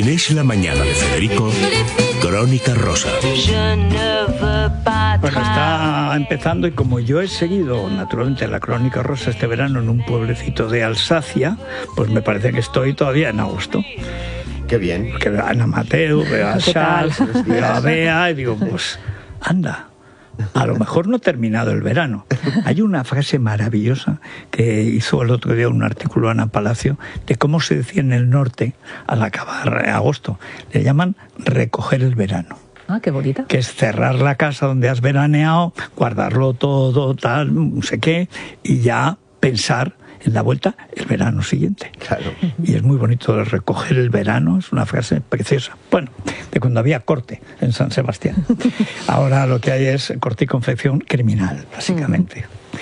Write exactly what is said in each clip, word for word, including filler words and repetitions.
Es la mañana de Federico, Crónica Rosa. Bueno, está empezando y como yo he seguido naturalmente la Crónica Rosa este verano en un pueblecito de Alsacia, pues me parece que estoy todavía en agosto. Qué bien. Porque veo a Ana Mateo, veo a Charles, veo a Bea y digo, pues anda, a lo mejor no ha terminado el verano. Hay una frase maravillosa que hizo el otro día un artículo Ana Palacio de cómo se decía en el norte al acabar agosto. Le llaman recoger el verano. Ah, qué bonita. Que es cerrar la casa donde has veraneado, guardarlo todo, tal, no sé qué, y ya pensar en la vuelta el verano siguiente. Claro. Y es muy bonito de recoger el verano, es una frase preciosa. Bueno, de cuando había corte en San Sebastián. Ahora lo que hay es corte y confección criminal, básicamente.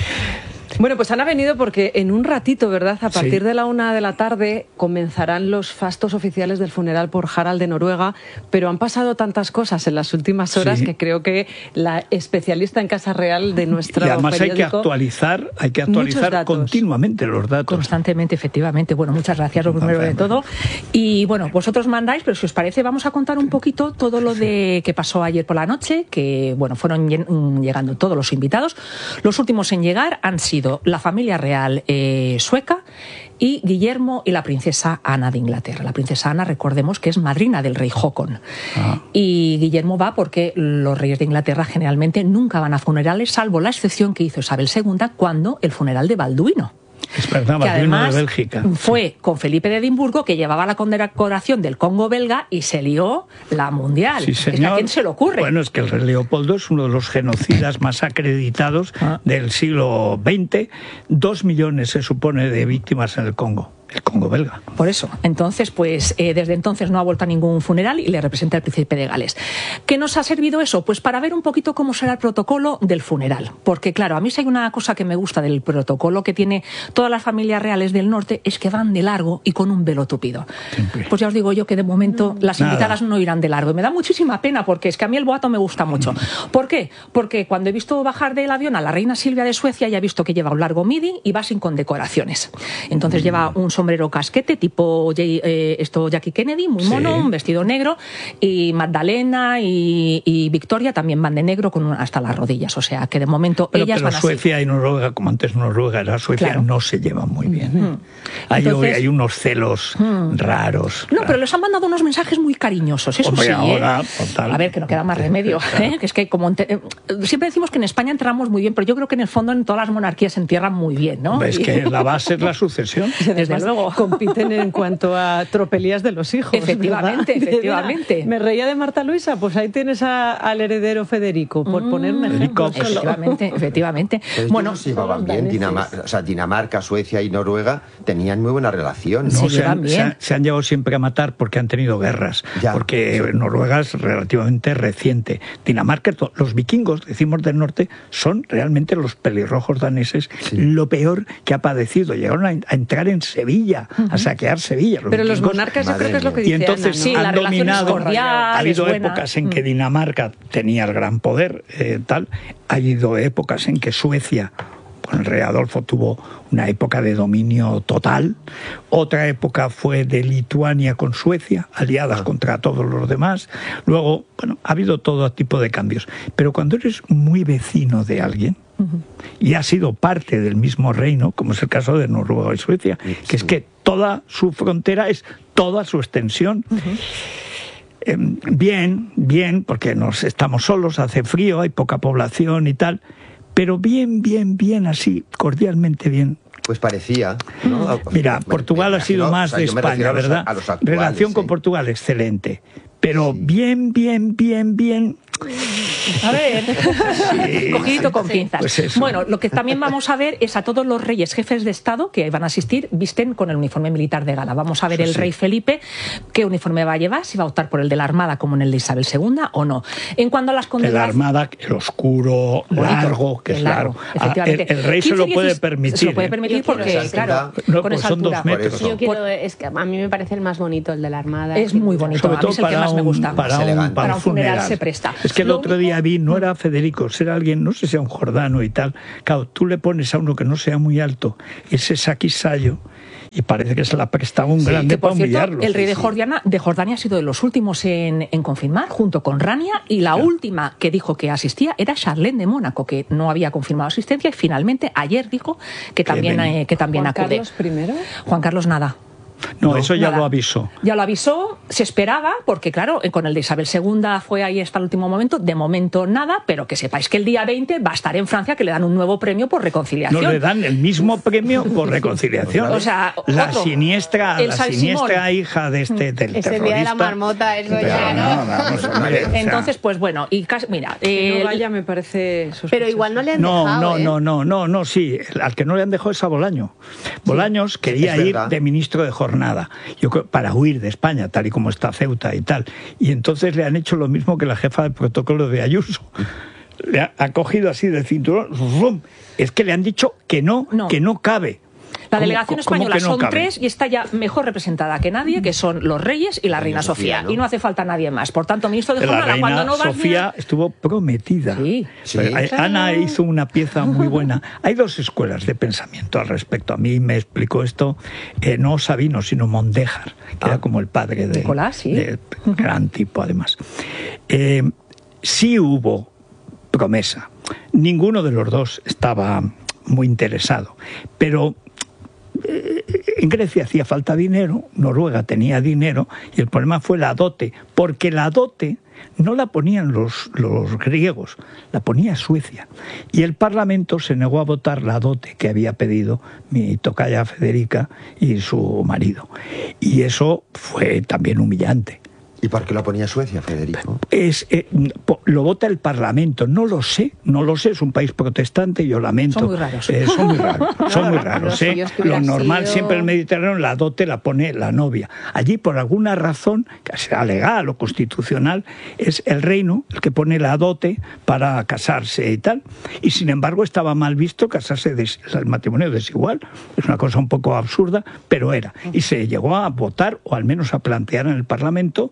Bueno, pues han venido porque en un ratito, ¿verdad? A partir Sí. de la una de la tarde comenzarán los fastos oficiales del funeral por Harald de Noruega, pero han pasado tantas cosas en las últimas horas Sí. que creo que la especialista en Casa Real de nuestro Y además hay que periódico, actualizar, hay que actualizar muchos datos. continuamente los datos. Constantemente, efectivamente. Bueno, muchas gracias, lo primero de todo. Y bueno, vosotros mandáis, pero si os parece, vamos a contar un poquito todo lo de que pasó ayer por la noche, que bueno, fueron llen- llegando todos los invitados. Los últimos en llegar han sido la familia real eh, sueca y Guillermo y la princesa Ana de Inglaterra. La princesa Ana, recordemos que es madrina del rey Håkon. Ah. Y Guillermo va porque los reyes de Inglaterra generalmente nunca van a funerales, salvo la excepción que hizo Isabel segunda cuando el funeral de Balduino. Es verdad, Que Balduino además de Bélgica. fue con Felipe de Edimburgo, que llevaba la condecoración del Congo belga y se lió la mundial. Sí, Es que señor. ¿a quién se le ocurre? Bueno, es que el rey Leopoldo es uno de los genocidas más acreditados Ah. del siglo veinte. Dos millones se supone de víctimas en el Congo. El Congo belga. Por eso. Entonces, pues eh, desde entonces no ha vuelto a ningún funeral y le representa el príncipe de Gales. ¿Qué nos ha servido eso? Pues para ver un poquito cómo será el protocolo del funeral. Porque claro, a mí si hay una cosa que me gusta del protocolo que tiene todas las familias reales del norte es que van de largo y con un velo tupido. Siempre. Pues ya os digo yo que de momento las Nada. invitadas no irán de largo. Y me da muchísima pena porque es que a mí el boato me gusta mucho. ¿Por qué? Porque cuando he visto bajar del avión a la reina Silvia de Suecia ya he visto que lleva un largo midi y va sin condecoraciones. Entonces lleva un sombrero casquete tipo Jay- eh, esto Jackie Kennedy, muy mono, Sí. un vestido negro, y Magdalena y, y Victoria también van de negro con un- hasta las rodillas. O sea que de momento Bueno, ellas pero van así. Suecia y Noruega, como antes Noruega era Suecia, Claro. no se llevan muy bien. ¿eh? Hay, Entonces- hay unos celos raros. No, pero les han mandado unos mensajes muy cariñosos, eso Hombre, sí. ahora, ¿eh? total. A ver, que no queda más remedio. ¿eh? Que es que como ente- eh, siempre decimos que en España enterramos muy bien, pero yo creo que en el fondo en todas las monarquías se entierran muy bien, ¿no? Es Y- que la base es la sucesión. y además desde luego. compiten en cuanto a tropelías de los hijos. Efectivamente, ¿verdad? efectivamente. Me reía de Marta Luisa, pues ahí tienes a- al heredero Federico, por poner un ejemplo. Federico. solo. Efectivamente, efectivamente. Pero Bueno, ellos se llevaban los bien. daneses. Dinamarca, o sea, Dinamarca, Suecia y Noruega tenían muy buena relación. No, Se se, llevan han, bien. se han- se han llevado siempre a matar porque han tenido guerras. Ya. Porque Noruega es relativamente reciente. Dinamarca, to- los vikingos, decimos del norte, son realmente los pelirrojos daneses Sí. lo peor que ha padecido. Llegaron a, a entrar en Sevilla, a saquear Sevilla. Pero los vikingos. monarcas yo Madre creo que es lo que mía. Y dice entonces Ana, ¿no? Sí, la han relación es dominado. cordial, Ha habido es buena. épocas en que Dinamarca tenía el gran poder, eh, tal. Ha habido épocas en que Suecia, con el rey Adolfo, tuvo una época de dominio total. Otra época fue de Lituania con Suecia, aliadas contra todos los demás. Luego, bueno, ha habido todo tipo de cambios. Pero cuando eres muy vecino de alguien, y ha sido parte del mismo reino, como es el caso de Noruega y Suecia, que es Sí. que toda su frontera es toda su extensión. Eh, bien, bien, porque nos estamos solos, hace frío, hay poca población y tal, pero bien, bien, bien, así, cordialmente bien. Pues parecía, ¿no? Mira, Me- Portugal me ha sido imagino, más o sea, de yo me España, refiero a los- ¿verdad? a los actuales, Relación con sí. Portugal, excelente. Pero bien, bien, bien, bien. a ver, Sí, cogidito con sí. pinzas. Pues eso. Bueno, lo que también vamos a ver es a todos los reyes jefes de Estado que van a asistir, visten con el uniforme militar de gala. Vamos a ver Eso el sí. rey Felipe, qué uniforme va a llevar, si va a optar por el de la Armada como en el de Isabel segunda o no. En cuanto a las De la condecoraciones... Armada, el oscuro, Bonito, largo, que es el largo. largo, Ah, efectivamente. el, el rey se lo quince, puede dieciséis permitir. Se lo puede ¿eh? permitir Yo quiero porque, esa claro, altura. No, con pues esa son dos altura. metros. Por Yo quiero, es que a mí me parece el más bonito, el de la Armada. Es muy bonito. Sobre A mí todo es el que para más me un, gusta. para Es un, elegante. para Para un un funeral funeral. se presta. Es que el Lo otro único- día vi, no era Federico, era alguien, no sé si era un jordano y tal. Claro, tú le pones a uno que no sea muy alto ese saquisayo y parece que se la prestaba un Sí, grande que, por para cierto, humillarlo. el rey Sí, de sí. Jordania, de Jordania ha sido de los últimos en, en confirmar, junto con Rania, y la Claro. última que dijo que asistía era Charlene de Mónaco, que no había confirmado asistencia, y finalmente ayer dijo que también, venía. eh, que también Juan acude. Carlos primero. Juan Carlos nada. No, No, eso ya Nada. lo avisó. Ya lo avisó, se esperaba, porque claro, con el de Isabel segunda fue ahí hasta el último momento, de momento nada, pero que sepáis que el día veinte va a estar en Francia, que le dan un nuevo premio por reconciliación. No le dan el mismo premio por reconciliación. O sea, la otro. siniestra, El la San siniestra Simón. hija de este del Ese terrorista. día de la marmota, eso Pero ya, ¿no? vamos, hombre, o sea, Entonces, pues bueno, y casi, mira, Que eh, no vaya me parece sospechoso. Pero igual no le han No, dejado, no, ¿eh? no, no, no, no, sí. Al que no le han dejado es a Bolaño. Bolaños quería es ir verdad. de ministro de jornada, yo creo, para huir de España, tal y como está Ceuta y tal. Y entonces le han hecho lo mismo que la jefa de protocolo de Ayuso. Le ha, ha cogido así del cinturón, ¡rum! Es que le han dicho que no, No. que no cabe. la ¿Cómo- delegación cómo española que no son cabe? tres y está ya mejor representada que nadie, que son los reyes y la reina Sofía. Sofía, ¿no? Y no hace falta nadie más. Por tanto, ministro de La jornada, reina cuando no vas Sofía estuvo prometida. Sí. Sí. Pero, eh, Ana hizo una pieza muy buena. Hay dos escuelas de pensamiento al respecto. A mí me explicó esto eh, no Sabino, sino Mondéjar, que Ah. era como el padre de, Nicolás, sí. de- gran tipo además. Eh, sí hubo promesa. Ninguno de los dos estaba muy interesado, pero en Grecia hacía falta dinero, Noruega tenía dinero, y el problema fue la dote, porque la dote no la ponían los, los griegos, la ponía Suecia. Y el Parlamento se negó a votar la dote que había pedido mi tocaya Federica y su marido. Y eso fue también humillante. ¿Y por qué lo ponía Suecia, Federico? Es, eh, po- lo vota el Parlamento, no lo sé, no lo sé, es un país protestante, yo lamento. Son muy raros. Eh, son muy raros, son muy raros. Los ¿eh? suyos que Lo hubiera normal sido- siempre en el Mediterráneo, la dote la pone la novia. Allí, por alguna razón, que sea legal o constitucional, es el reino el que pone la dote para casarse y tal. Y sin embargo estaba mal visto casarse, des- el matrimonio desigual. Es una cosa un poco absurda, pero era. Y se llegó a votar, o al menos a plantear en el Parlamento,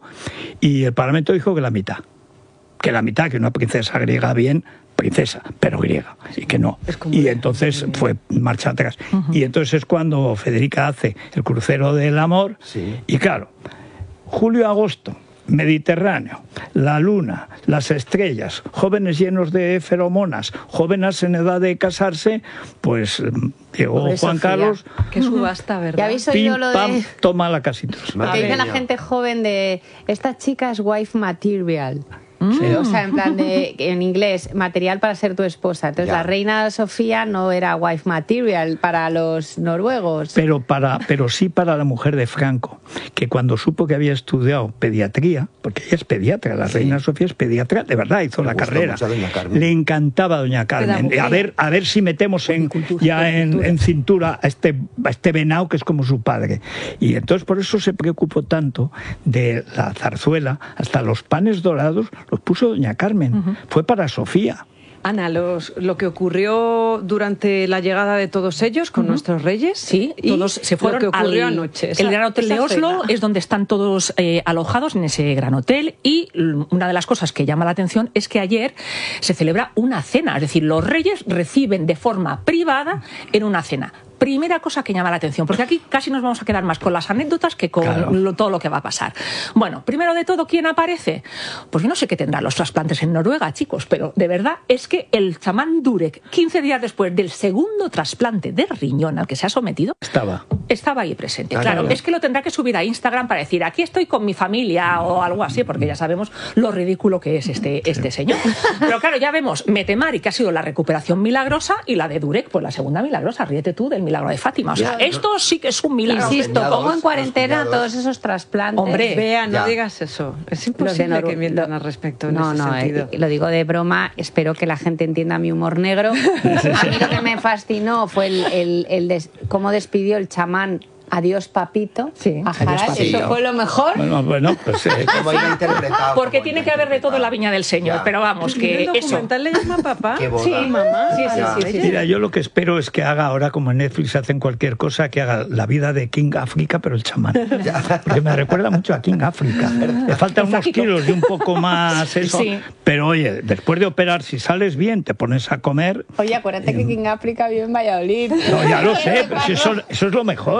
y el Parlamento dijo que la mitad. Que la mitad, que una princesa griega bien, princesa, pero griega, y que no. Es como Y de- entonces fue marcha atrás. Y entonces es cuando Federica hace el crucero del amor, Sí. y claro, julio-agosto, Mediterráneo, la luna, las estrellas, jóvenes llenos de feromonas, jóvenes en edad de casarse, pues mm, llegó Pobre Juan Sofía. Carlos, Qué subasta, ¿verdad? ¿Ya habéis pim, oído lo pam, de...? toma la casitos. Madre Que dice la mía. gente joven de esta chica es wife material. O sea, en plan de, en inglés, material para ser tu esposa. Entonces, Ya. la reina Sofía no era wife material para los noruegos. Pero, para, pero sí para la mujer de Franco, que cuando supo que había estudiado pediatría, porque ella es pediatra, la Sí. reina Sofía es pediatra, de verdad hizo Le la gustó carrera. mucho a doña Carmen. Le encantaba a doña Carmen. Pedagogía. A ver, a ver si metemos en, ya en, en cintura a este, a este venao que es como su padre. Y entonces por eso se preocupó tanto de la zarzuela, hasta los panes dorados los puso doña Carmen. Fue para Sofía. Ana, los, lo que ocurrió durante la llegada de todos ellos con nuestros reyes. Sí, y todos se fueron lo que ocurrió al anoche. Esa- el Gran Hotel esa de Oslo cena. es donde están todos eh, alojados en ese gran hotel, y l- una de las cosas que llama la atención es que ayer se celebra una cena, es decir, los reyes reciben de forma privada en una cena. Primera cosa que llama la atención, porque aquí casi nos vamos a quedar más con las anécdotas que con Claro. lo- todo lo que va a pasar. Bueno, primero de todo, ¿quién aparece? Pues yo no sé qué tendrán los trasplantes en Noruega, chicos, pero de verdad es que el chamán Durek, quince días después del segundo trasplante de riñón al que se ha sometido, Estaba. estaba ahí presente. Ah, Claro, claro. es que lo tendrá que subir a Instagram para decir, aquí estoy con mi familia o algo así, porque ya sabemos lo ridículo que es este, este señor. Pero claro, ya vemos Metemari, que ha sido la recuperación milagrosa, y la de Durek, pues la segunda milagrosa. Ríete tú del milagro de Fátima. O sea, Ya, esto sí que es un milagro. Insisto, peñados, pongo en cuarentena los peñados. todos esos trasplantes. Hombre, Vea, no Ya. digas eso. Es Los de imposible Noru- que mientan lo- al respecto en no, ese no, sentido. eh, lo digo de broma. Espero que la gente entienda mi humor negro. A mí lo que me fascinó fue el, el, el des- cómo despidió el chamán Adiós Papito Sí, a adiós, Harald. papito. Eso fue lo mejor. Bueno, bueno, pues eh, ¿Cómo iba interpretado? Porque ¿Cómo tiene iba que haber de todo en la interpretado? viña del Señor, Ya. pero vamos, ¿Y que el eso... documental le llama papá? Qué boda. Sí, mamá. Sí, sí, Ya. sí, sí, sí. mira, yo lo que espero es que haga ahora, como en Netflix hacen cualquier cosa, que haga la vida de King África, pero el chamán. Porque me recuerda mucho a King África. Le faltan unos flaquito. kilos y un poco más eso. Sí. Pero oye, después de operar, si sales bien, te pones a comer. Oye, acuérdate que King África vive en Valladolid. No, ya lo sé, pero si eso, eso es lo mejor.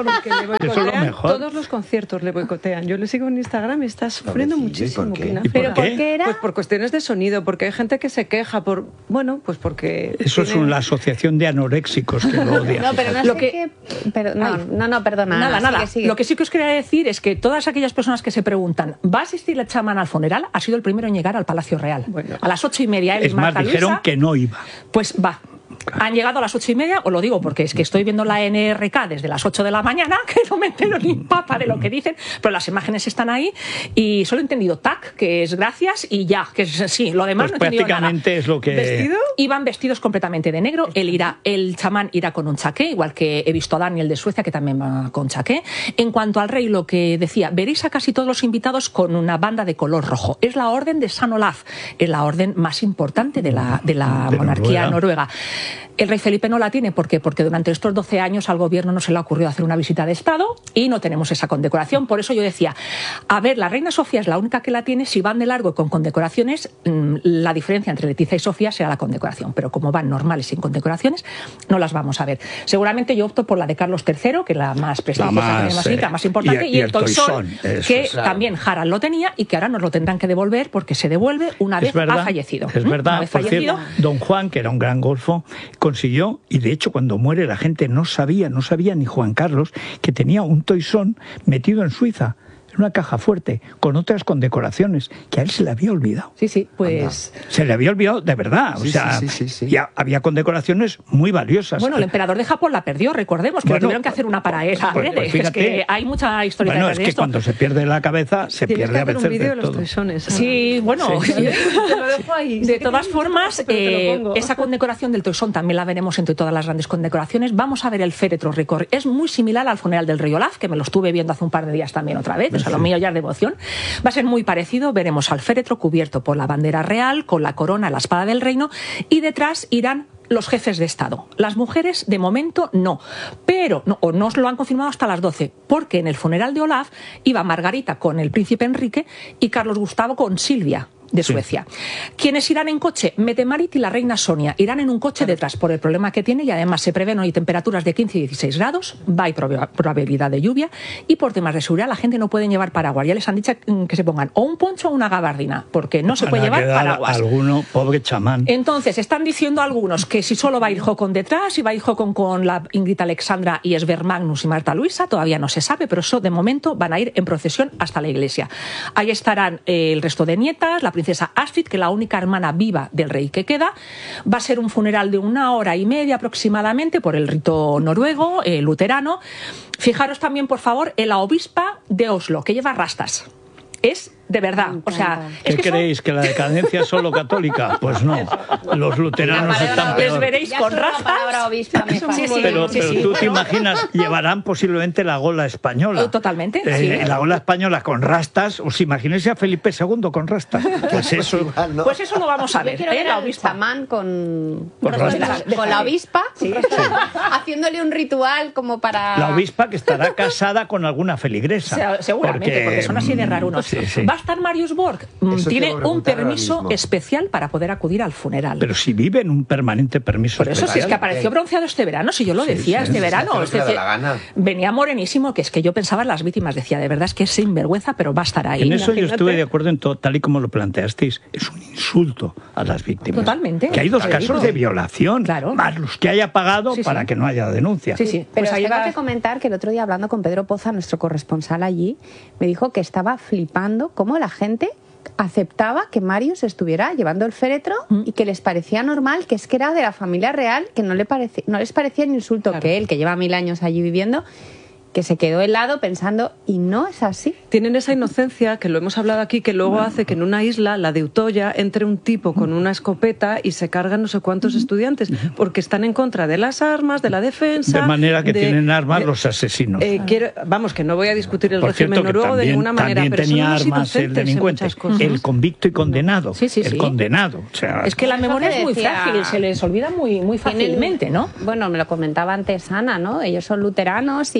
Le boicotean, eso es lo mejor. Todos los conciertos le boicotean. Yo le sigo en Instagram y está sufriendo Pobrecillo, ¿y por muchísimo. qué? Pina. ¿Y por ¿Pero qué? por qué era? Pues por cuestiones de sonido, porque hay gente que se queja por... Bueno, pues porque... Eso es tienen- una asociación de anoréxicos que lo odia. No, pero no Lo sé que- qué... Pero, no, Ay. no, no, perdona. Nada, Ana, nada. sigue, sigue. Lo que sí que os quería decir es que todas aquellas personas que se preguntan, ¿va a asistir el chamán al funeral? Ha sido el primero en llegar al Palacio Real. Bueno. A las ocho y media él y Es más, Marta dijeron Luisa, que no iba. pues va. Han llegado a las ocho y media, os lo digo porque es que estoy viendo la N R K desde las ocho de la mañana, que no me entero ni papa de lo que dicen, pero las imágenes están ahí y solo he entendido tac, que es gracias, y ya, que es sí, lo demás Pues no he entendido prácticamente nada. es lo que... ¿Vestido? Iban vestidos completamente de negro, él irá, el chamán irá con un chaqué, igual que he visto a Daniel de Suecia, que también va con chaqué. En cuanto al rey, lo que decía, veréis a casi todos los invitados con una banda de color rojo. Es la orden de San Olaf, es la orden más importante de la, de la De monarquía Noruega. noruega. El rey Felipe no la tiene, ¿por qué? Porque durante estos doce años al gobierno no se le ha ocurrido hacer una visita de Estado y no tenemos esa condecoración. Por eso yo decía, a ver, la reina Sofía es la única que la tiene, si van de largo y con condecoraciones, mmm, la diferencia entre Letizia y Sofía será la condecoración, pero como van normales sin condecoraciones, no las vamos a ver. Seguramente yo opto por la de Carlos tercero, que es la más prestigiosa, La más, que tenemos aquí, eh, la más importante, y- y, y el el toisón, toisón, eso que es, claro. también Harald lo tenía y que ahora nos lo tendrán que devolver porque se devuelve una Es vez verdad, ha fallecido. es ¿Mm? verdad. Una vez Por fallecido, cierto, don Juan, que era un gran golfo, consiguió, y de hecho cuando muere la gente no sabía, no sabía ni Juan Carlos, que tenía un toisón metido en Suiza, en una caja fuerte, con otras condecoraciones, que a él se le había olvidado. sí, sí, pues... Se le había olvidado de verdad. Sí, o sea, sí, sí, sí, sí. ya había condecoraciones muy valiosas. Bueno, el emperador de Japón la perdió, recordemos, que Bueno, le tuvieron que hacer una para él. pues, pues es fíjate. que hay mucha historia Bueno, detrás es de que esto. cuando se pierde la cabeza, se Tienes pierde que a hacer veces un vídeo de de los todo. toisones. Ana. Sí, bueno, Te lo dejo ahí. de todas formas, Pero te lo eh, pongo. esa condecoración del toisón también la veremos entre todas las grandes condecoraciones. Vamos a ver el féretro recorrido. Es muy similar al funeral del rey Olaf, que me lo estuve viendo hace un par de días también otra vez, o sea, lo mío ya es devoción. Va a ser muy parecido, veremos al féretro cubierto por la bandera real, con la corona, la espada del reino, y detrás irán los jefes de Estado. Las mujeres, de momento, no. Pero, no, o no os lo han confirmado hasta las doce, porque en el funeral de Olaf iba Margarita con el príncipe Enrique y Carlos Gustavo con Silvia, de Suecia. ¿Quiénes irán en coche? Mette-Marit y la reina Sonia irán en un coche detrás por el problema que tiene, y además se prevén hoy temperaturas de quince y dieciséis grados, va y proba- probabilidad de lluvia, y por temas de seguridad la gente no puede llevar paraguas. Ya les han dicho que se pongan o un poncho o una gabardina, porque no se Van puede a llevar quedar paraguas. Alguno, pobre chamán. Entonces, están diciendo algunos que si solo va a ir Håkon detrás, si va a ir Håkon con la Ingrid Alexandra y Sver Magnus y Marta Luisa, todavía no se sabe, pero eso de momento van a ir en procesión hasta la iglesia. Ahí estarán eh, el resto de nietas, la princesa Astrid, que la única hermana viva del rey que queda. Va a ser un funeral de una hora y media aproximadamente por el rito noruego, eh, luterano. Fijaros también, por favor, en la obispa de Oslo, que lleva rastas. Es de verdad, o sea... ¿Qué es que son- creéis? ¿Que la decadencia es solo católica? Pues no. Los luteranos están Les peor. veréis Ya con solo la rastas. palabra obispa me Sí, falta. sí, Pero, sí, pero sí. tú te imaginas, llevarán posiblemente la gola española. Oh, totalmente, Eh, sí. La gola española con rastas. ¿Os imagináis a Felipe segundo con rastas? Pues eso. Ah, no. Pues eso lo vamos a Yo ver. quiero ¿eh? ver La al obispa. chamán con, Con con, rastas. la, con la obispa, Sí, haciéndole un ritual como para... La obispa que estará casada con alguna feligresa. O sea, seguramente, porque, son así de rarunos. Sí, sí. Va a estar Marius Borg. Mm, Eso te Tiene iba a un preguntar ahora permiso mismo. especial para poder acudir al funeral. Pero si vive en un permanente permiso Por eso, si es especial. que apareció bronceado este verano, si yo lo decía, sí, este sí, verano. hace lo es que le da decir, la gana. venía morenísimo, que es que yo pensaba en las víctimas, decía, de verdad es que es sinvergüenza, pero va a estar ahí. En eso yo Imagínate. estuve de acuerdo en todo, tal y como lo planteasteis. Es un insulto a las víctimas. Totalmente. Que hay dos Claro. casos de violación, Claro. más los que haya pagado Sí, sí. para que no haya denuncia. Sí, sí. Pero Pues os ahí tengo va- que comentar que el otro día hablando con Pedro Poza, nuestro corresponsal allí, me dijo que estaba flipando cómo la gente aceptaba que Marius estuviera llevando el féretro y que les parecía normal, que es que era de la familia real, que no, le pareci- no les parecía un insulto, Claro. que él, que lleva mil años allí viviendo, que se quedó helado pensando, y no es así. Tienen esa inocencia, que lo hemos hablado aquí, que luego hace que en una isla, la de Utoya, entre un tipo con una escopeta y se cargan no sé cuántos estudiantes, porque están en contra de las armas, de la defensa... De manera que de- tienen armas de- los asesinos. Eh, quiero- vamos, que no voy a discutir el Por régimen cierto, que noruego de también, ninguna manera, también pero tenía son unos armas el inocentes en delincuente, muchas cosas. el convicto y condenado. Sí, sí, el sí. condenado. O sea, Es que la Es lo memoria que es muy decía- frágil, se les olvida muy, muy Tienen- fácilmente, ¿no? Bueno, me lo comentaba antes Ana, ¿no? Ellos son luteranos y entonces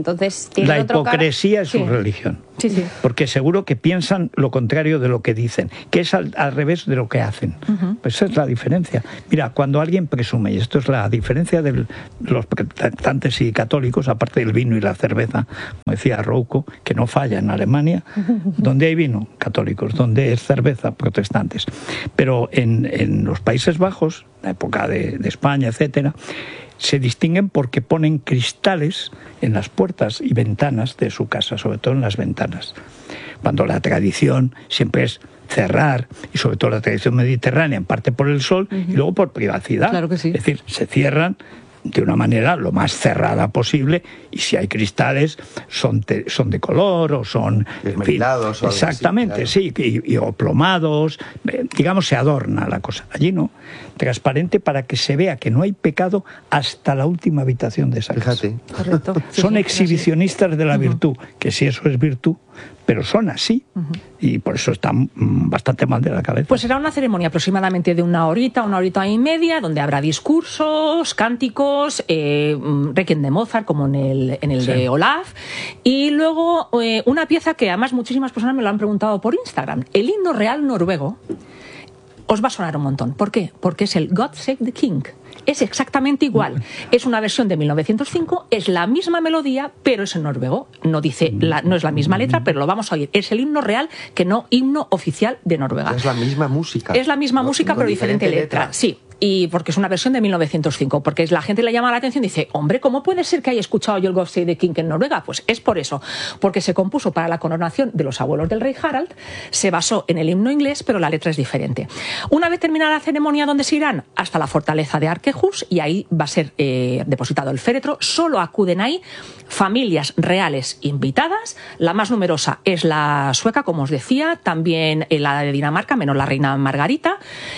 entonces tiene La otro hipocresía es Sí. su religión. Sí, sí. Porque seguro que piensan lo contrario de lo que dicen, que es al, al revés de lo que hacen. Ujú. Pues esa es la diferencia. Mira, cuando alguien presume, y esto es la diferencia de los protestantes y católicos, aparte del vino y la cerveza, como decía Rouco, que no falla en Alemania, donde hay vino, católicos, donde es cerveza, protestantes. Pero en, en los Países Bajos, la época de, de España, etcétera, se distinguen porque ponen cristales en las puertas y ventanas de su casa, sobre todo en las ventanas. Cuando la tradición siempre es cerrar, y sobre todo la tradición mediterránea, en parte por el sol, uh-huh. y luego por privacidad. Claro que sí. Es decir, se cierran de una manera lo más cerrada posible, y si hay cristales son de, son de color o son esmerilados, en fin, exactamente, así, claro. sí, y, y, o plomados, digamos, se adorna la cosa. Allí no, transparente para que se vea que no hay pecado hasta la última habitación de esa Fíjate. casa. Correcto. Sí, son sí, exhibicionistas de la uh-huh. virtud, que si eso es virtud, pero son así, uh-huh. y por eso están bastante mal de la cabeza. Pues será una ceremonia aproximadamente de una horita, una horita y media, donde habrá discursos, cánticos, eh, Requiem de Mozart, como en el, en el sí. de Olaf, y luego eh, una pieza que además muchísimas personas me lo han preguntado por Instagram, el himno real noruego. Os va a sonar un montón. ¿Por qué? Porque es el God Save the King. Es exactamente igual. Es una versión de mil novecientos cinco, es la misma melodía, pero es en noruego. No dice, la, no es la misma letra, pero lo vamos a oír. Es el himno real, que no himno oficial de Noruega. Es la misma música. Es la misma no, música, pero diferente, diferente letra. letra. Sí. Y porque es una versión de mil novecientos cinco, porque la gente le llama la atención y dice, hombre, ¿cómo puede ser que haya escuchado yo el God Save the King en Noruega? Pues es por eso, porque se compuso para la coronación de los abuelos del rey Harald, se basó en el himno inglés, pero la letra es diferente. Una vez terminada la ceremonia, ¿dónde se irán? Hasta la fortaleza de Arkehus, y ahí va a ser eh, depositado el féretro. Solo acuden ahí familias reales invitadas, la más numerosa es la sueca, como os decía, también la de Dinamarca, menos la reina Margarita,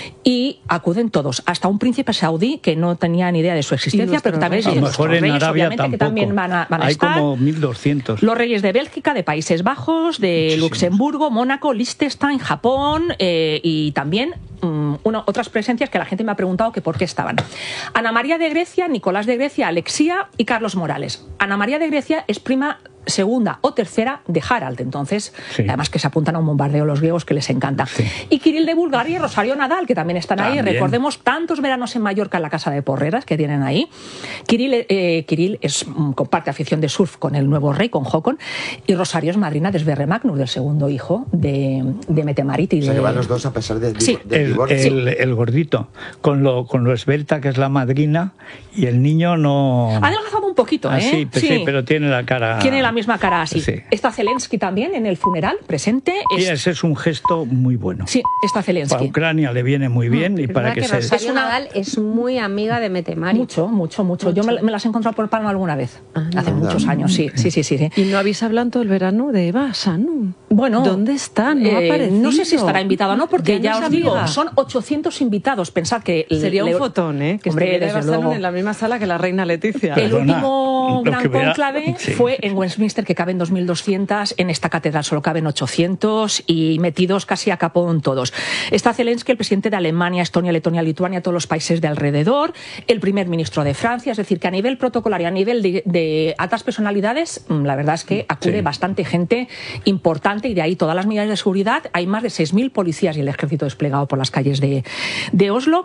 y acuden todos, hasta un príncipe saudí que no tenía ni idea de su existencia, pero también a lo mejor en reyes, Arabia obviamente, tampoco. Que también van a, van a hay estar. Como mil doscientos. Los reyes de Bélgica, de Países Bajos, de Muchísimos. Luxemburgo, Mónaco, Liechtenstein, Japón, eh, y también um, una, otras presencias que la gente me ha preguntado que por qué estaban. Ana María de Grecia, Nicolás de Grecia, Alexia y Carlos Morales. Ana María de Grecia es prima segunda o tercera de Harald, entonces, sí. además que se apuntan a un bombardeo los griegos que les encanta. Sí. Y Kirill de Bulgaria y Rosario Nadal, que también están también. ahí. Recordemos tantos veranos en Mallorca en la casa de Porreras que tienen ahí. Kirill, eh, Kirill es, comparte afición de surf con el nuevo rey, con Håkon, y Rosario es madrina de Sverre Magnus, del segundo hijo de, de Mette-Marit. Y o sea, de... que van los dos a pesar del sí. de divorcio. El, el, el gordito, con lo, con lo esbelta que es la madrina, y el niño no... Ha adelgazado un poquito, ah, ¿eh? Sí, pues sí. sí, pero tiene la cara... Tiene la misma cara así. Sí. Está Zelensky también en el funeral, presente. Es... Sí, ese es un gesto muy bueno. Sí, está Zelensky. Para Ucrania le viene muy bien. Mm. y para que, que se... Rosario es una... Nadal es muy amiga de Mette-Marit. Mucho, mucho, mucho, mucho. Yo me, me las he encontrado por Palma alguna vez. Ah, Hace no, muchos no. años, sí, sí, sí, sí, sí. ¿Y no habéis hablado en todo el verano de Eva Sanu? Bueno. ¿Dónde está? No, eh, ha aparecido. No sé si estará invitado o no, porque ya, ya os amiga. digo, son ochocientos invitados. Pensad que... Sería le... un fotón, ¿eh? Que Hombre, Eva Sanu en la misma sala que la reina Leticia. El Perdona, último gran hubiera... cónclave sí. fue en Westminster, que caben dos mil doscientos, en esta catedral solo caben ochocientos y metidos casi a capón todos. Está Zelensky, el presidente de Alemania, Estonia, Letonia, Lituania, todos los países de alrededor, el primer ministro de Francia, es decir, que a nivel protocolario, a nivel de, de altas personalidades, la verdad es que acude sí. bastante gente importante, y de ahí todas las medidas de seguridad. Hay más de seis mil policías y el ejército desplegado por las calles de, de Oslo.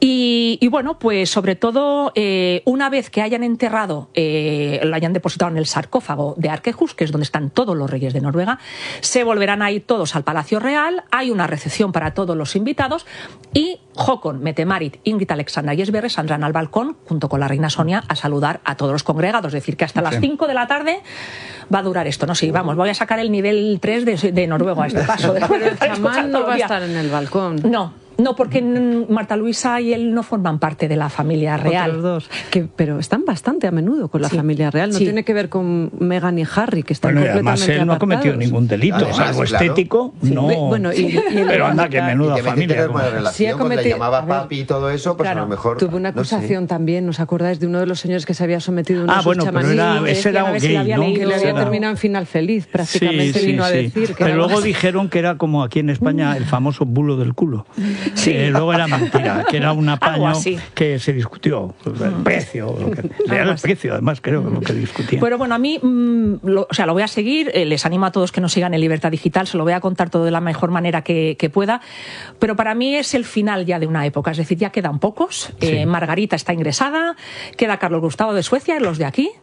Y, y bueno, pues sobre todo, eh, una vez que hayan enterrado, eh, lo hayan depositado en el sarcófago de Arkehus, que es donde están todos los reyes de Noruega, se volverán a ir todos al Palacio Real, hay una recepción para todos los invitados, y Håkon, Mette-Marit, Ingrid, Alexandra y Sverre saldrán al balcón junto con la reina Sonia a saludar a todos los congregados. Es decir, que hasta sí. las cinco de la tarde va a durar esto. No sé, sí, vamos, voy a sacar el nivel tres de, de Noruego a este paso. Pero el chamán no va a estar en el balcón. No. No, porque Marta Luisa y él no forman parte de la familia real. Otros dos. Que, pero están bastante a menudo con la sí. familia real. No sí. tiene que ver con Meghan y Harry, que están bueno, completamente además él no ha cometido ningún delito. Además, salvo claro. estético, sí. no. Bueno, y, y pero anda, que menuda familia. Buena relación, sí, ha cometido... pues le llamaba papi y todo eso, pues claro, a lo mejor... Tuvo una acusación no sé. también, ¿os acordáis? De uno de los señores que se había sometido a unos ah, bueno, pero era, ese era un gay, si había ¿no? leído, que le había era... terminado en final feliz, prácticamente sí, sí, vino sí. a decir. Que pero luego dijeron que era como aquí en España el famoso bulo del culo. Sí. Eh, luego era mentira, que era un apaño así. que se discutió. El precio, lo que, era el precio, además, creo, lo que discutían. Pero bueno, a mí, mmm, lo, o sea, lo voy a seguir, eh, les animo a todos que nos sigan en Libertad Digital, se lo voy a contar todo de la mejor manera que, que pueda, pero para mí es el final ya de una época, es decir, ya quedan pocos, sí. eh, Margarita está ingresada, queda Carlos Gustavo de Suecia, los de aquí,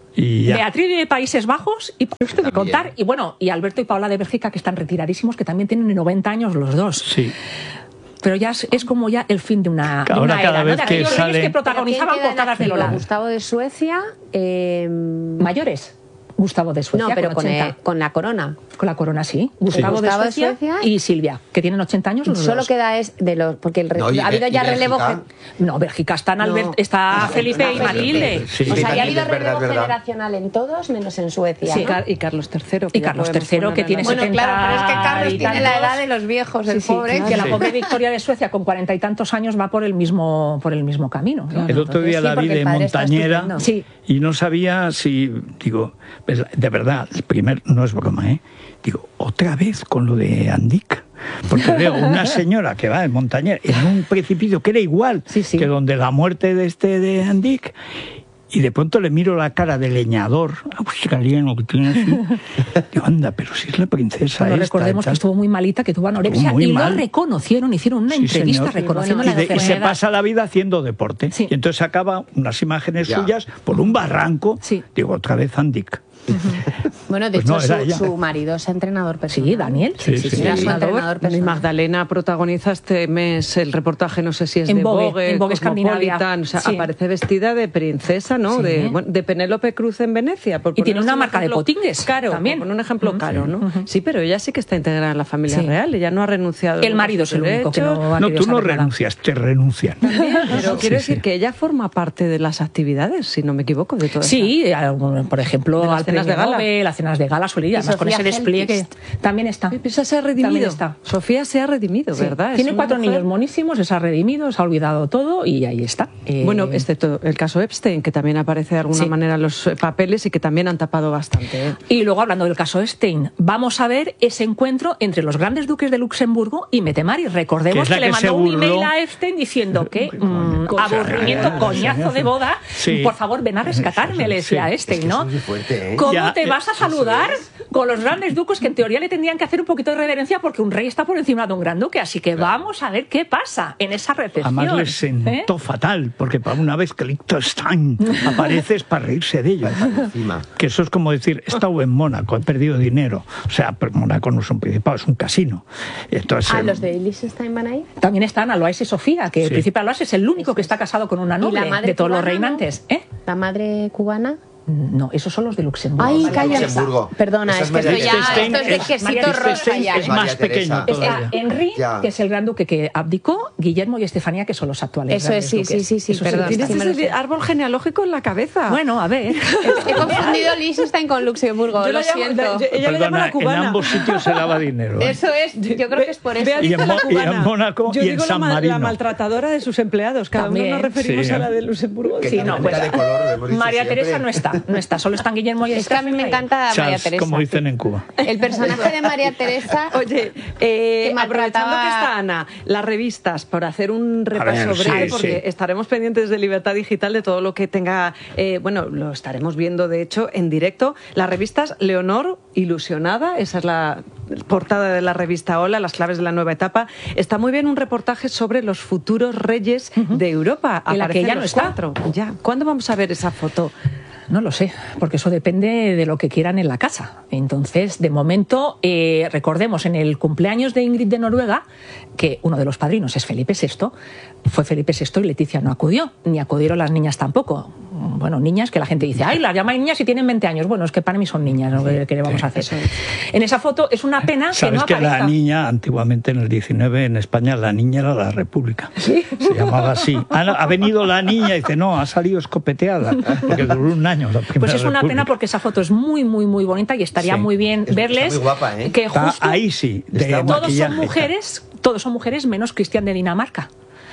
y ya. Beatriz de Países Bajos y esto de contar, y bueno, y Alberto y Paula de Bélgica, que están retiradísimos, que también tienen noventa años los dos. Sí. Pero ya es, es como ya el fin de una, de Ahora una cada era, vez ¿no? De que aquellos sale... reyes que protagonizaban portadas de Lola. Gustavo de Suecia... Eh... Mayores. Gustavo de Suecia. No, pero con, con, el, con la corona. Con la corona, sí. Gustavo, sí. de, Gustavo Suecia de Suecia y Silvia, que tienen ochenta años los Solo dos. queda es de los... Porque el re... no, y, ha habido ya relevo... Bélgica? No, Bélgica está, en Albert, no. está no, Felipe no, y Matilde. Sí. O sea, ya ha habido es verdad, relevo es verdad. generacional en todos, menos en Suecia, Sí. ¿no? Y Carlos tercero. Y Carlos tercero, que tiene Bueno, setenta claro, pero es que Carlos y tiene tantos. la edad de los viejos, el Sí, sí, pobre. claro. Que la Sí. pobre Victoria de Suecia, con cuarenta y tantos años, va por el mismo, por el mismo camino. Claro. El otro día Sí, la vi porque de el padre está montañera estupendo. Sí. y no sabía si, digo, pues, de verdad, el primer, no es broma, ¿eh? Digo, otra vez con lo de Andic. Porque veo una señora que va en montañera en un precipicio que era igual Sí, sí. que donde la muerte de este de Andic. Y de pronto le miro la cara de leñador australiano que tiene así. Digo, anda, pero si es la princesa Bueno, esta. recordemos y tal. que estuvo muy malita, que tuvo anorexia, muy y mal. lo reconocieron, hicieron una Sí, entrevista señor. reconociendo Y, la de- y se enfermedad. pasa la vida haciendo deporte. Sí. Y entonces acaba unas imágenes Ya. suyas por un barranco. Sí. Digo, otra vez Andic. Bueno, de Pues hecho, no, era su, ella. su marido es entrenador personal. Sí, Daniel. Sí, sí, sí. Era su Entrenador. entrenador Y personal. Magdalena protagoniza este mes el reportaje, no sé si es En de Vogue, Vogue, en Vogue Escandinavia. Cosmopolitan, o sea, Sí. aparece vestida de princesa, ¿no? Sí. De, bueno, de Penélope Cruz en Venecia. Por Y tiene ponerse una un marca de ejemplo potingues caro, también. por poner un ejemplo caro, ¿no? Ujú. Sí, pero ella sí que está integrada en la familia Sí. real, ella no ha renunciado. El marido es el único que no ha No, querido tú no saber nada. renuncias, te renuncian. Pero quiero Sí, decir sí. que ella forma parte de las actividades, si no me equivoco, de todo Sí, eh, por ejemplo, De las al cenas de premio gala. Nobel, las cenas de gala suele ir, además con Sofía ese despliegue Hellquist. también está. Esa se ha redimido. También está. Sofía se ha redimido, Sí. ¿verdad? Es Tiene una cuatro mujer- niños monísimos, se ha redimido, se ha olvidado todo y ahí está. Eh, Bueno, excepto el caso Epstein, que también aparece de alguna Sí. manera en los eh, papeles y que también han tapado bastante. ¿eh? Y luego, hablando del caso Epstein, vamos a ver ese encuentro entre los grandes duques de Luxemburgo y Metemari. Recordemos Que que, es la le que se mandó un email burló. a Epstein diciendo que mm, Cosa, aburrimiento, eh, coñazo de boda, Sí. por favor ven a rescatarme, le decía a Sí. Epstein, Es que ¿no? eso es muy fuerte, ¿eh? ¿Cómo Ya, te eh, vas a saludar con los grandes duques que en teoría le tendrían que hacer un poquito de reverencia porque un rey está por encima de un gran duque? Así que vamos a ver qué pasa en esa recepción. Además les sentó ¿eh? fatal, porque para una vez que Liechtenstein aparece es para reírse de ellos. Encima. Que eso es como decir, he estado en Mónaco, he perdido dinero. O sea, pero Mónaco no es un principado, es un casino. Entonces, Ah, eh, los de Liechtenstein van ahí. También están Alois y Sofía, que el Sí. príncipe Alois es el único que está casado con una ¿Y la noble madre de todos los cubana, reinantes. ¿Eh? La madre cubana. No, esos son los de Luxemburgo. Ay, María calla. Luxemburgo. Perdona, Esa es es que esto María ya Liechtenstein esto es de es- quesito María rosa Liechtenstein ya. es ¿eh? más María Teresa. pequeño Está todavía. Henry, Ya. que es el gran duque que abdicó, Guillermo y Estefanía, que son los actuales. Eso es, grandes sí, duques. sí, sí, sí, Eso perdón. Tienes Sí me lo ese sé. árbol genealógico en la cabeza. Bueno, a ver. He confundido Liechtenstein con Luxemburgo, Yo lo la llamo- siento. yo- ella la llama Perdona, la en cubana. ambos sitios se lava dinero. ¿eh? Eso es, yo creo que es por eso. Bea Y dice en la Mo- y cubana. en Mónaco Yo y en digo San la, ma- Marino. la maltratadora de sus empleados. Cada uno También. nos referimos Sí. a la de Luxemburgo. Que Sí, tiene no, pinta pues, de color, lo hemos dicho María siempre. Teresa no está, no está, solo están Guillermo y Es que a mí me Estefanía. encanta María Charles, Teresa. como dicen en Cuba. El personaje de María Teresa. Oye, eh, Que aprovechando maltrataba- que está Ana, las revistas, por hacer un repaso ver, sí, breve, porque sí. estaremos pendientes de Libertad Digital, de todo lo que tenga, eh, bueno, lo estaremos viendo de hecho en directo. Las revistas Leonor, Ilusionada, esa es la portada de la revista Hola, las claves de la nueva etapa. Está muy bien un reportaje sobre los futuros reyes de Europa. En la que Aparecen ya no los está. cuatro. Ya. ¿Cuándo vamos a ver esa foto? No lo sé, porque eso depende de lo que quieran en la casa. Entonces, de momento, eh, recordemos, en el cumpleaños de Ingrid de Noruega, que uno de los padrinos es Felipe sexto, fue Felipe sexto y Leticia no acudió, ni acudieron las niñas tampoco. Bueno, niñas que la gente dice, ay, las llamáis niñas y tienen veinte años. Bueno, es que para mí son niñas, ¿no? ¿Qué, qué le vamos a hacer? En esa foto es una pena que Sabes no que aparezca. la niña, antiguamente en el diecinueve en España, la niña era la República. Se llamaba así. Ha, ha venido la niña y dice, no, ha salido escopeteada, porque duró un año la primera Pues es una República. pena porque esa foto es muy, muy, muy bonita y estaría Sí. muy bien Es- verles está muy guapa, ¿eh? que Está justo ahí sí, de Está todos maquillaje. son mujeres, todos son mujeres menos Cristian de Dinamarca.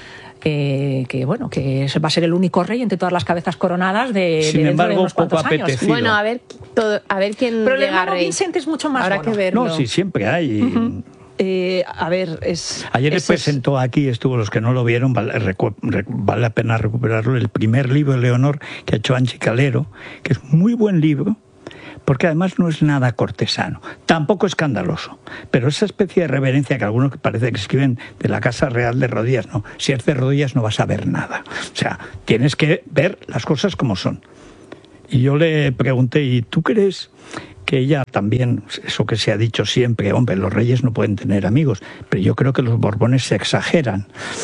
Eh, que bueno, que va a ser el único rey entre todas las cabezas coronadas de, Sin de dentro de embargo, unos cuantos poco años. apetecido. Bueno, a ver, todo, a ver quién Pero el llega hermano rey. Vincent es mucho más Habrá mono. que verlo. No, sí, siempre hay. Eh, a ver, es... Ayer es, presentó aquí, estuvo, los que no lo vieron, vale, recu vale la pena recuperarlo, el primer libro de Leonor que ha hecho Anchi Calero, que es muy buen libro, porque además no es nada cortesano, tampoco escandaloso, pero esa especie de reverencia que algunos parece que escriben de la Casa Real de rodillas, no, si es de rodillas no vas a ver nada, o sea, tienes que ver las cosas como son. Y yo le pregunté, ¿y tú crees que ella también, eso que se ha dicho siempre, hombre, los reyes no pueden tener amigos, pero yo creo que los Borbones se exageran?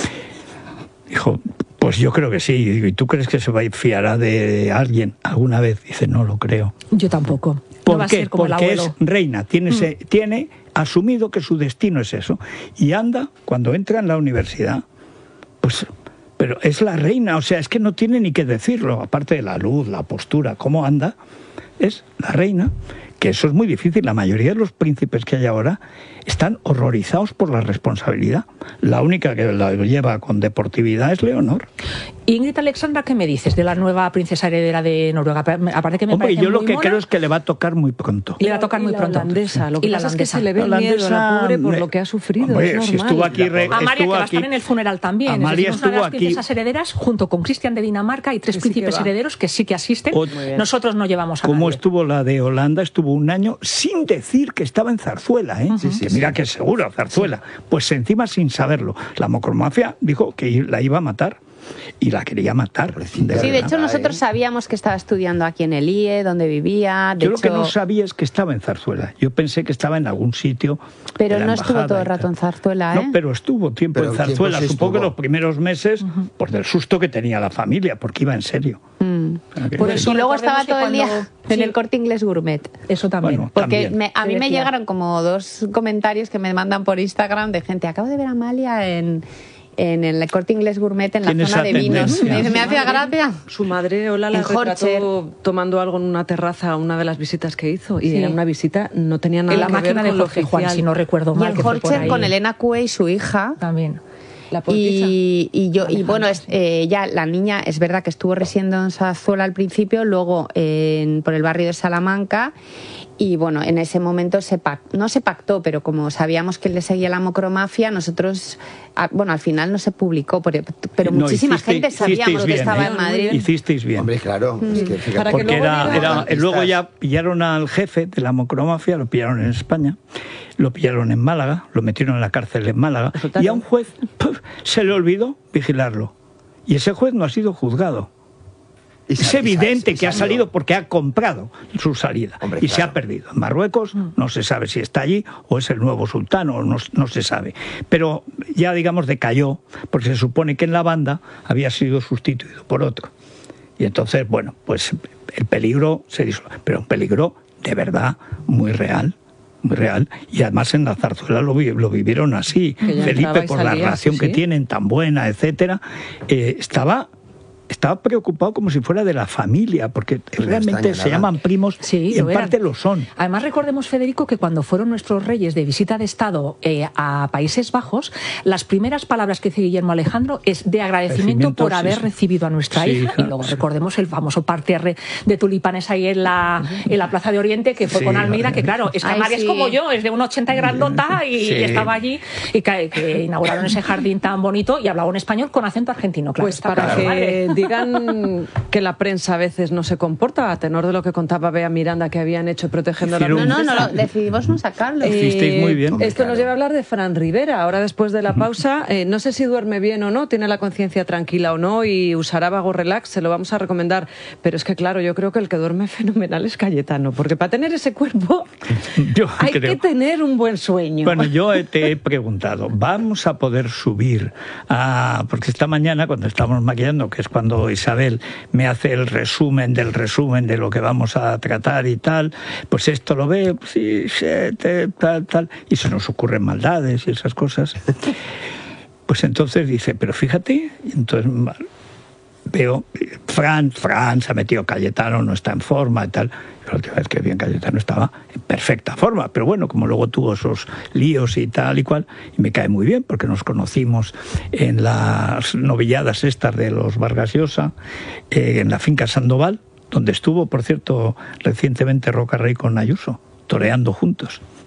Dijo, pues yo creo que sí. ¿Y tú crees que se va a fiará de alguien alguna vez? Dice, no lo creo. Yo tampoco. ¿Por no va qué? a ser como Porque el es abuelo. reina, tiene, Mm. ese, tiene asumido que su destino es eso. Y anda, cuando entra en la universidad, pues... Pero es la reina, o sea, es que no tiene ni que decirlo, aparte de la luz, la postura, cómo anda, es la reina, que eso es muy difícil. La mayoría de los príncipes que hay ahora están horrorizados por la responsabilidad. La única que la lleva con deportividad es Leonor. Ingrid Alexandra, ¿qué me dices de la nueva princesa heredera de Noruega? Aparte que me Hombre, parece yo lo muy que mona, creo es que le va a tocar muy pronto. le va a tocar muy y la pronto. holandesa, lo que Y la pasa es que holandesa. se le ve La el miedo a la holandesa, pobre por me- lo que ha sufrido, Hombre, es si normal. estuvo aquí re- Amalia, estuvo que va a aquí- estar en el funeral también. Amalia es decir, una de estuvo las aquí- princesas herederas, junto con Cristian de Dinamarca y tres Que sí que príncipes va. herederos que sí que asisten. Muy bien. Nosotros no llevamos a Como nadie. estuvo la de Holanda, estuvo un año sin decir que estaba en Zarzuela, ¿eh? Sí, sí, que mira sí. que seguro, Zarzuela. Pues encima sin saberlo. La mocromafia dijo que la iba a matar y la quería matar. Pobrecita. Sí, de verdad. hecho nosotros sabíamos que estaba estudiando aquí en el I E, donde vivía. De Yo lo que hecho, no sabía es que estaba en Zarzuela. Yo pensé que estaba en algún sitio. Pero de la no estuvo embajada todo el y rato tal. en Zarzuela, ¿eh? No, pero estuvo tiempo Pero en tiempo Zarzuela. sí Supongo que estuvo. los primeros meses, por del susto que tenía la familia, porque iba en serio. Mm. Por eso Y luego recordemos estaba que todo el día cuando- en sí. el Corte Inglés Gourmet. Eso también. Bueno, Porque También. me- a Se mí me decía. llegaron como dos comentarios que me mandan por Instagram de gente, acabo de ver a Amalia en, en el Corte Inglés Gourmet en la Tiene zona esa de vinos. tendencia. Me, dice, me hacía gracia. Su madre, Ola, la En Horcher. retrató tomando algo en una terraza una de las visitas que hizo. Y Sí. era una visita, no tenía nada en la que máquina ver de con lo Jorge Juan, oficial. si no recuerdo Y mal. en que fue por Horcher ahí. con Elena Cue y su hija. También. La poetisa. Y, y yo y bueno, es, eh, ya la niña es verdad que estuvo residiendo en Zarzuela al principio, luego en, por el barrio de Salamanca. Y bueno, en ese momento se pac- no se pactó, pero como sabíamos que le seguía la mocromafia, nosotros, a- bueno, al final no se publicó, pero, pero No, muchísima hiciste- gente sabíamos hicisteis que bien, estaba ¿eh? en Madrid. Hicisteis bien. Hombre, claro. Es que, fíjate, Para que Porque luego era, diga- era- Artistas. luego ya pillaron al jefe de la mocromafia, lo pillaron en España, lo pillaron en Málaga, lo metieron en la cárcel en Málaga, Resultaron. y a un juez ¡puf!, se le olvidó vigilarlo. Y ese juez no ha sido juzgado. Y Es sal- y evidente sal- y que ha salió. salido porque ha comprado su salida. Hombre, y se claro. ha perdido. En Marruecos no se sabe si está allí o es el nuevo sultán, o no, no se sabe. Pero ya, digamos, decayó, porque se supone que en la banda había sido sustituido por otro. Y entonces, bueno, pues el peligro se disolvió. Pero un peligro de verdad muy real. Muy real. Y además en la zarzuela lo, vi- lo vivieron así. Que ya entraba Felipe, y por la salía, relación sí, que sí. tienen tan buena, etcétera, eh, estaba... Estaba preocupado como si fuera de la familia, porque me realmente extraña se nada. llaman primos Sí, y en lo eran. parte lo son. Además, recordemos, Federico, que cuando fueron nuestros reyes de visita de Estado eh, a Países Bajos, las primeras palabras que dice Guillermo Alejandro es de agradecimiento Agradecimiento, por sí, haber sí. recibido a nuestra Sí, hija. Y claro, luego sí. recordemos el famoso parterre de tulipanes ahí en la, en la Plaza de Oriente, que fue Sí, con Almeida, vale. que claro, es que Ay, Amalia sí. es como yo, es de un ochenta y grandota y, Sí. y estaba allí y que, que inauguraron ese jardín tan bonito y hablaba en español con acento argentino. Claro, Pues está para claro. que digan que la prensa a veces no se comporta, a tenor de lo que contaba Bea Miranda que habían hecho protegiendo a la Hicieron No, no, no, princesa. lo- decidimos no sacarlo. Eh, Hicisteis muy bien. Esto Hombre, nos claro. lleva a hablar de Fran Rivera. Ahora, después de la pausa, eh, no sé si duerme bien o no, tiene la conciencia tranquila o no y usará Vago Relax, se lo vamos a recomendar. Pero es que, claro, yo creo que el que duerme fenomenal es Cayetano, porque para tener ese cuerpo Yo hay creo. que tener un buen sueño. Bueno, yo te he preguntado, ¿vamos a poder subir a...? Porque esta mañana, cuando estábamos maquillando, que es cuando Isabel me hace el resumen del resumen de lo que vamos a tratar y tal, pues esto lo ve, sí, sí, te- tal, tal, y se nos ocurren maldades y esas cosas. Pues entonces dice, pero fíjate, y entonces veo, Fran, Fran se ha metido Cayetano, no está en forma y tal. Y la última vez que vi en Cayetano estaba en perfecta forma, pero bueno, como luego tuvo esos líos y tal y cual, y me cae muy bien porque nos conocimos en las novilladas estas de los Vargas Llosa, eh, en la finca Sandoval, donde estuvo, por cierto, recientemente Roca Rey con Ayuso, toreando juntos. Bueno,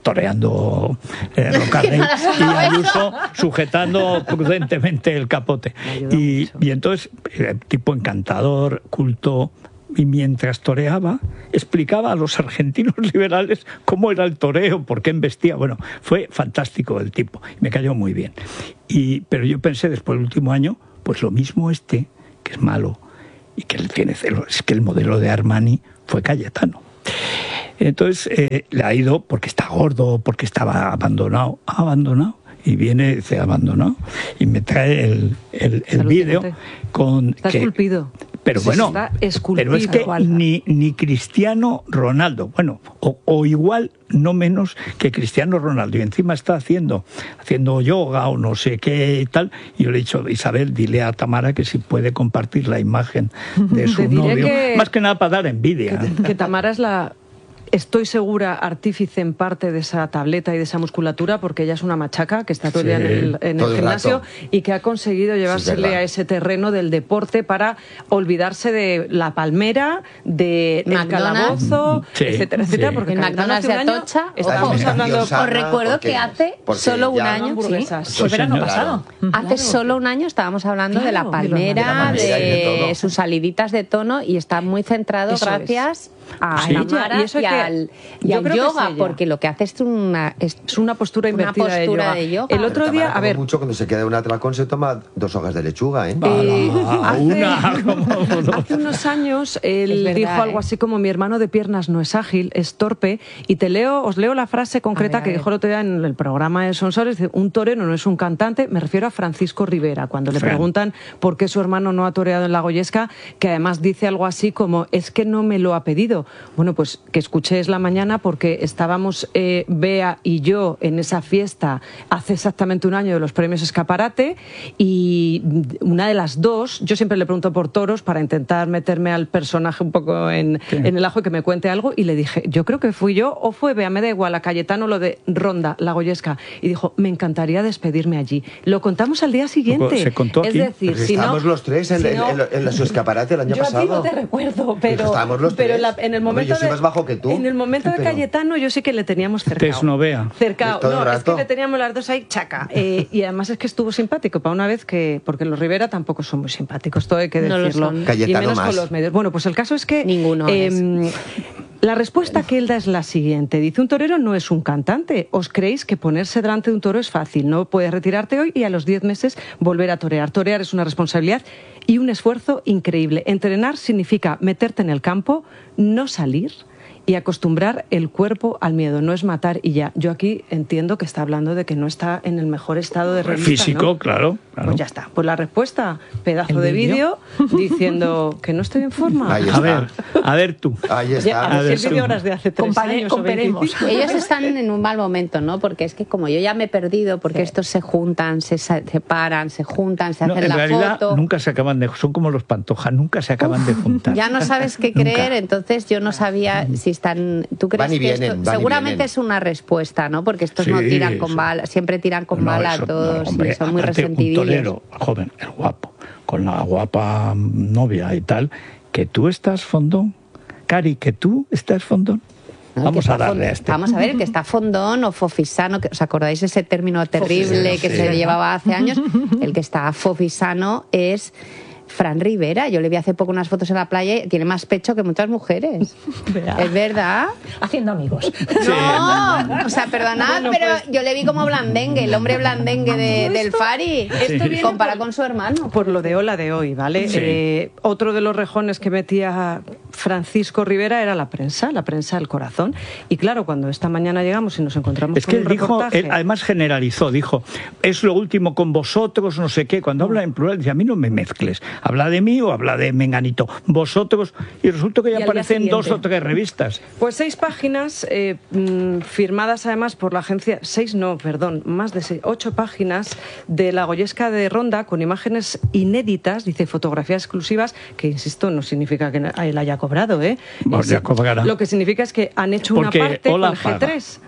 toreando eh, Rocarrey y Ayuso sujetando prudentemente el capote. Y, y entonces, eh, tipo encantador, culto, y mientras toreaba, explicaba a los argentinos liberales cómo era el toreo, por qué embestía. Bueno, fue fantástico el tipo, me cayó muy bien. Y, pero yo pensé, después del último año, pues lo mismo este, que es malo, y que él tiene celo, es que el modelo de Armani fue Cayetano. Entonces, eh, le ha ido porque está gordo, porque estaba abandonado, abandonado. Y viene, se ha abandonado, y me trae el, el, el vídeo con... Está que, esculpido. Pero Sí, bueno, está esculpido. pero es que ni, ni Cristiano Ronaldo, bueno, o, o igual, no menos que Cristiano Ronaldo, y encima está haciendo, haciendo yoga o no sé qué y tal, y yo le he dicho, Isabel, dile a Tamara que si puede compartir la imagen de su novio, que, más que nada para dar envidia. Que, que Tamara es la... Estoy segura, artífice en parte de esa tableta y de esa musculatura, porque ella es una machaca que está todo el día sí, en el, en el gimnasio el y que ha conseguido llevársele sí, a ese terreno del deporte para olvidarse de la palmera, de el calabozo, sí, etcétera, etcétera. Sí. Porque en McDonald's de Atocha, estamos hablando. Os recuerdo que hace solo un año, sí, fue verano pasado. Hace claro. solo un año estábamos hablando claro, de la palmera, de, de, de, de sus saliditas de tono, y está muy centrado eso gracias es. a sí. Tamara y, eso y al, y al yoga, porque lo que hace es una, es, es una postura invertida una postura de, yoga. de yoga. El otro día, a ver, mucho cuando se queda en un atracón se toma dos hojas de lechuga, ¿eh? eh hace, una, hace unos años él verdad, dijo algo así como: mi hermano de piernas no es ágil, es torpe. Y te leo, os leo la frase concreta ver, que dijo el otro día en el programa de Sonsoles: un torero no es un cantante. Me refiero a Francisco Rivera, cuando le Fran. preguntan por qué su hermano no ha toreado en la Goyesca, que además dice algo así como: es que no me lo ha pedido. Bueno, pues que escuchéis la mañana, porque estábamos eh, Bea y yo en esa fiesta hace exactamente un año de los premios Escaparate, y una de las dos, yo siempre le pregunto por toros para intentar meterme al personaje un poco en, en el ajo y que me cuente algo, y le dije, yo creo que fui yo o fue Bea, me da igual, a Cayetano lo de Ronda, la Goyesca, y dijo, me encantaría despedirme allí. Lo contamos al día siguiente. Se contó aquí. Es decir, pues si estábamos no, los tres en, si en, no, en, en, en su Escaparate el año yo pasado. Yo a ti no te recuerdo, pero, estábamos los pero tres. la, en el momento Hombre, yo soy de, más bajo que tú. En el momento sí, de Cayetano yo sé que le teníamos cercado. Tesnovea. Cercado. Todo No, el es que le teníamos las dos ahí chaca. Eh, y además es que estuvo simpático para una vez, que porque los Rivera tampoco son muy simpáticos, todo hay que no decirlo. Lo Cayetano y menos más. con los medios. Bueno, pues el caso es que ninguno eh, es. La respuesta que él da es la siguiente. Dice, un torero no es un cantante. ¿Os creéis que ponerse delante de un toro es fácil? No puedes retirarte hoy y a los diez meses volver a torear. Torear es una responsabilidad y un esfuerzo increíble. Entrenar significa meterte en el campo, no salir y acostumbrar el cuerpo al miedo. No es matar y ya. Yo aquí entiendo que está hablando de que no está en el mejor estado de revista, físico, ¿no? claro, claro. Pues ya está. Pues la respuesta, pedazo de vídeo diciendo que no estoy en forma. Ahí está. A ver, a ver tú. Ahí está. Ya, a ver si el vídeo ahora es de hace tres Compare, años comparemos. o Ellos están en un mal momento, ¿no? Porque es que como yo ya me he perdido, porque sí. estos se juntan, se separan, se juntan, se no, hacen en la realidad, foto. Nunca se acaban de... Son como los Pantoja, nunca se acaban Uf, de juntar. Ya no sabes qué creer, entonces yo no sabía si están... ¿Tú crees van y que vienen, esto seguramente es una respuesta, ¿no? Porque estos sí, no tiran con bala, siempre tiran con no, bala eso, a todos, no, hombre, y son muy resentidillos. Un torero joven, el guapo, con la guapa novia y tal, que tú estás fondón, Cari, que tú estás fondón. No, vamos a darle a este. Vamos a ver, el que está fondón o fofisano, que, ¿os acordáis ese término terrible fofisano, que sí. se llevaba hace años? El que está fofisano es Fran Rivera. Yo le vi hace poco unas fotos en la playa y tiene más pecho que muchas mujeres. ¿Verdad? ¿Es verdad? Haciendo amigos. No, o sea, perdonad, bueno, pero pues... yo le vi como blandengue, el hombre blandengue de, del Fari. Sí. Esto viene comparado por, con su hermano. Por lo de Ola de hoy, ¿vale? Sí. Eh, otro de los rejones que metía Francisco Rivera era la prensa, la prensa del corazón. Y claro, cuando esta mañana llegamos y nos encontramos es con que un él dijo, reportaje... él además generalizó, dijo, es lo último con vosotros, no sé qué. Cuando habla en plural, dice, a mí no me mezcles. Habla de mí o habla de Menganito. Vosotros, y resulta que ya aparecen dos o tres revistas. Pues seis páginas eh, firmadas además por la agencia, seis no, perdón, más de seis, ocho páginas de la Goyesca de Ronda con imágenes inéditas, dice fotografías exclusivas, que insisto, no significa que él haya cobrado, ¿eh? Bueno, ya cobrará. Lo que significa es que han hecho Porque una parte Ola con el G tres. Paga.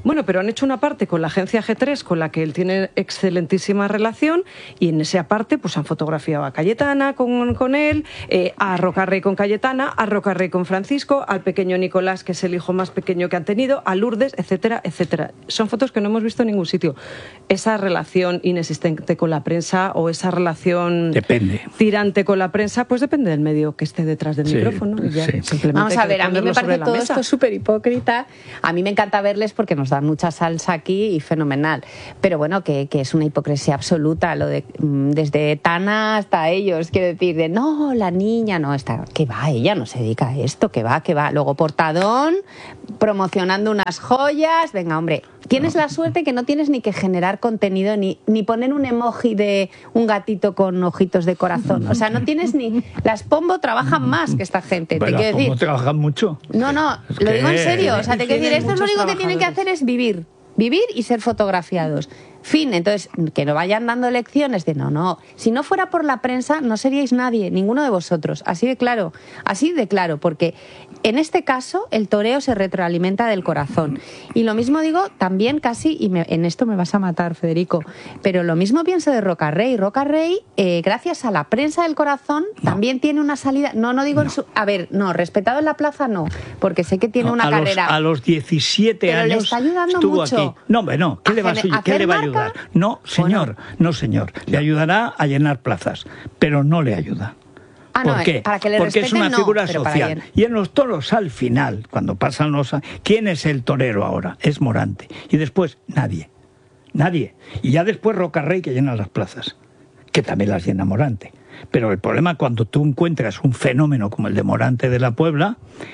Bueno, pero han hecho una parte con la agencia G tres, con la que él tiene excelentísima relación, y en esa parte pues han fotografiado a Cayetana con, con él, eh, a Rocarrey con Cayetana, a Rocarrey con Francisco, al pequeño Nicolás, que es el hijo más pequeño que han tenido, a Lourdes, etcétera, etcétera. Son fotos que no hemos visto en ningún sitio. Esa relación inexistente con la prensa o esa relación depende. tirante con la prensa, pues depende del medio que esté detrás del sí, micrófono. Y ya, sí. Vamos a ver, a mí me parece todo esto súper hipócrita. A mí me encanta verles porque nos dan mucha salsa aquí y fenomenal. Pero bueno, que, que es una hipocresía absoluta, lo de desde Tana hasta ellos, quiero decir, de no, la niña, no, está, que va, ella no se dedica a esto, que va, que va. Luego Portadón, promocionando unas joyas, venga, hombre, tienes la suerte que no tienes ni que generar contenido, ni, ni poner un emoji de un gatito con ojitos de corazón. O sea, no tienes ni... Las Pombo trabajan más que esta gente, Pero te quiero decir. ¿Cómo trabajan mucho? No, no, Es lo que- digo en serio. O sea, te quiero decir, esto es lo muchos único que tienen que hacer es vivir. Vivir y ser fotografiados. Fin, entonces, que no vayan dando lecciones de no, no. Si no fuera por la prensa, no seríais nadie, ninguno de vosotros. Así de claro, así de claro, porque en este caso el toreo se retroalimenta del corazón. Y lo mismo digo también casi, y me, en esto me vas a matar, Federico, pero lo mismo pienso de Rocarrey. Rocarrey, eh, gracias a la prensa del corazón, no. también tiene una salida. No, no digo no. en su. A ver, no, respetado en la plaza no, porque sé que tiene No, una a carrera. Los, a los diecisiete Pero le años está ayudando estuvo mucho. aquí. No, hombre, no. ¿Qué, ¿A le va, a, gener- ¿qué hacer le va a marca? ayudar? No, señor. Bueno. No, señor. Le ayudará a llenar plazas, pero no le ayuda. Ah, ¿Por no, qué? para que le Porque es respeten, una no, figura pero para social. bien. Y en los toros, al final, cuando pasan los... ¿Quién es el torero ahora? Es Morante. Y después, nadie. Nadie. Y ya después Rocarrey, que llena las plazas, que también las llena Morante. Pero el problema cuando tú encuentras un fenómeno como el de Morante de la Puebla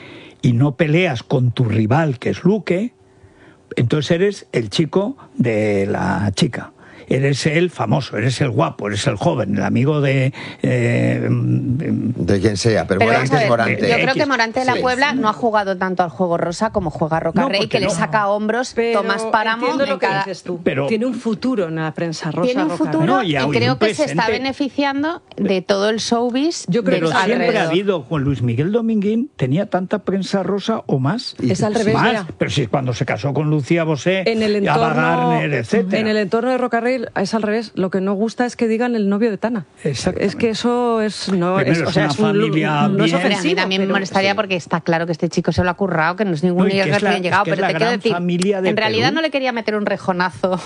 y no peleas con tu rival, que es Luque, entonces eres el chico de la chica. Eres el famoso, eres el guapo, eres el joven, el amigo de... Eh, De quien sea, pero, Pero Morante vamos a es ver, Morante. yo creo que Morante de la Sí. Puebla no ha jugado tanto al juego rosa como juega Rocarrey, porque que le no. saca a hombros Pero Tomás Páramo entiendo en lo que cada- dices tú. Pero- Tiene un futuro en la prensa rosa. Tiene un Rocarrey. futuro No, y y, hay un creo que se está presente. beneficiando de todo el showbiz. Yo creo del Pero que siempre alrededor. ha habido, Juan Luis Miguel Dominguín tenía tanta prensa rosa o más. Es al revés, Más. mira. Pero si cuando se casó con Lucía Bosé, En el Ava entorno, Gardner, etcétera. en el entorno de Rocarrey es al revés. Lo que no gusta es que digan el novio de Tana. Exactamente. Es que eso es no Primero es, o es sea, una es un, familia no es bien. Hombre, a mí ofensivo. también me pero- molestaría sí. porque está claro que este chico se lo ha currado, que no es ningún No, y que niño es la- recién llegado, es que es pero la te quiero gran decir, familia de en realidad Perú. no le quería meter un rejonazo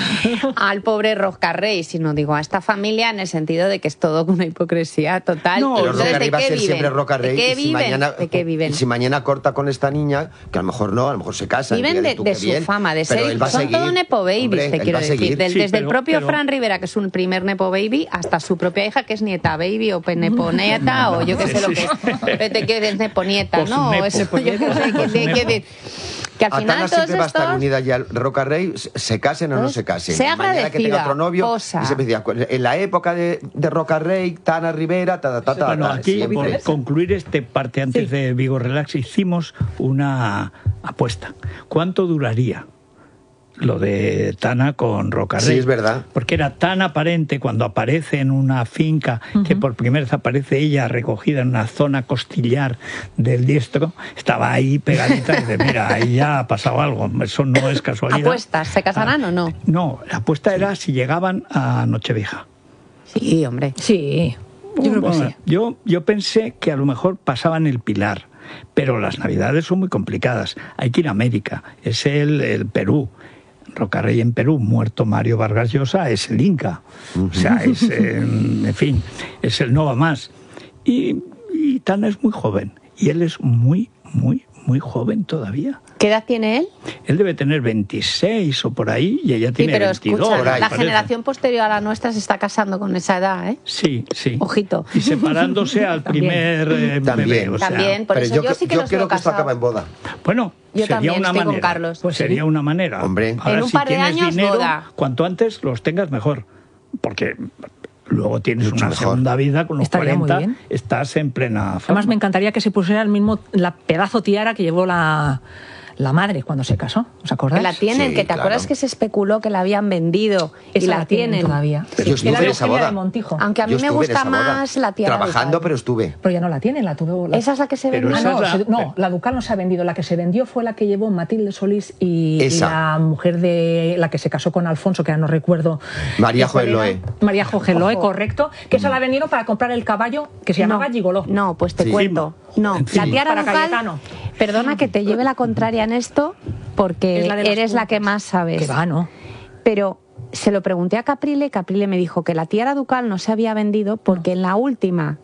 al pobre Rocarrey, sino digo a esta familia en el sentido de que es todo una hipocresía total. No, Y Pero entonces, Rocarrey ¿de va a qué ser viven? siempre Rocarrey. ¿De qué y si viven? mañana, ¿De qué viven? y si mañana corta con esta niña, que a lo mejor no, a lo mejor se casa. Viven de, de su fama, de ser. Son todo nepo babies, te quiero decir. Del- Sí, desde el pero- propio pero- Fran Rivera, que es un primer nepo baby, hasta su propia hija, que es nieta baby, o neponeta, o yo qué sé lo que es. Pero te quedes neponieta, ¿no? O eso, yo qué sé, que, que, que, que al A final Tana todos siempre va a estar estos... unida ya al Rocarrey, se se casen o no Pues, se casen. sea Mañana que tenga agradecida, otro novio, posa. y siempre decía, en la época de, de Rocarrey, Tana Rivera, ta, ta, ta, ta, Bueno, ta, aquí, siempre. por concluir este parte antes Sí. de Vigo Relax, hicimos una apuesta. ¿Cuánto duraría lo de Tana con Rocarrey? Sí, es verdad. Porque era tan aparente cuando aparece en una finca, que por primera vez aparece ella recogida en una zona costillar del diestro, estaba ahí pegadita y dice, mira, ahí ya ha pasado algo, eso no es casualidad. ¿Apuestas? ¿Se casarán Ah, o no? No, la apuesta era si llegaban a Nochevieja. Sí, hombre. Sí, yo creo que Bueno, sí. Yo, yo pensé que a lo mejor pasaban el Pilar, pero las Navidades son muy complicadas. Hay que ir a América, es el, el Perú. Rocarrey en Perú, muerto Mario Vargas Llosa, es el Inca. O sea, es, eh, en fin, es el no va más. Y, y Tana es muy joven, y él es muy, muy, muy joven todavía. ¿Qué edad tiene él? Él debe tener veintiséis o por ahí, y ella Sí, tiene pero veintidós. escucha, por ahí, la parece. generación posterior a la nuestra se está casando con esa edad, ¿eh? Sí, sí. Ojito. Y separándose al También. primer eh, También. bebé. O sea, También, por Pero eso yo, yo, sí que yo los creo veo que esto casados. acaba en boda. Bueno, Yo sería también una estoy con manera. Carlos. Pues sería una manera. Hombre. Ahora, En un si par de tienes años, dinero, boda. cuanto antes los tengas mejor. Porque luego tienes Mucho una mejor. segunda vida, con los Estaría muy cuarenta bien. estás en plena fama. Además, me encantaría que se pusiera el mismo, la pedazo tiara que llevó la, la madre cuando se casó, ¿os acordáis? La tienen, Sí, que te claro. acuerdas que se especuló que la habían vendido Esa y la, tienen todavía. Pero yo estuve Era en esa Eugenia boda. de Montijo. Aunque a mí Yo me estuve en gusta esa boda. más la tiara Trabajando, ducal. pero estuve. Pero ya no la tienen, la tuvo... La... Esa es la que se Pero vendió. esa Ah, no, es la- se- no, la ducal no se ha vendido. La que se vendió fue la que llevó Matilde Solís y, y Esa. la mujer de la que se casó con Alfonso, que ya no recuerdo. María cuál era. Joeloe. María Joeloe, Ojo. correcto. Que esa la vendieron para comprar el caballo que se llamaba no, Gigoló. No, pues te Sí. cuento. No, Encima. la tiara Para ducal, Cayetano. perdona que te lleve la contraria en esto, porque Es la de las eres la que puntas. más sabes. Que va, ¿no? Pero se lo pregunté a Caprile, Caprile me dijo que la tiara ducal no se había vendido porque en la última,